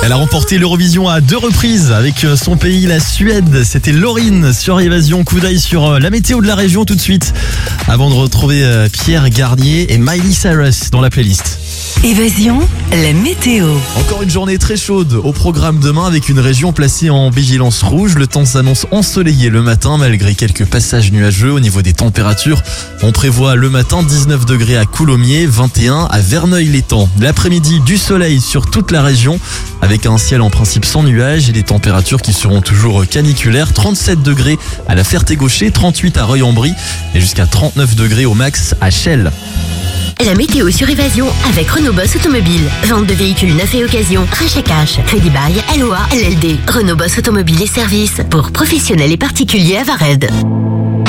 Elle a remporté l'Eurovision à 2 reprises avec son pays, la Suède. C'était Lauryn sur Évasion. Coup d'œil sur la météo de la région tout de suite. Avant de retrouver Pierre Garnier et Miley Cyrus dans la playlist. Évasion, la météo. Encore une journée très chaude au programme demain avec une région placée en vigilance rouge. Le temps s'annonce ensoleillé le matin malgré quelques passages nuageux. Au niveau des températures, on prévoit le matin 19 degrés à Coulommiers, 21 à Verneuil-l'Étang. L'après-midi, du soleil sur toute la région avec un ciel en principe sans nuages et des températures qui seront toujours caniculaires. 37 degrés à la Ferté-Gaucher, 38 à Reuil-en-Brie et jusqu'à 39 degrés au max à Chelles. La météo sur Évasion avec Renault Boss Automobile. Vente de véhicules neufs et occasion, rachat cash, crédit bail, LOA, LLD. Renault Boss Automobile et services pour professionnels et particuliers à Vared.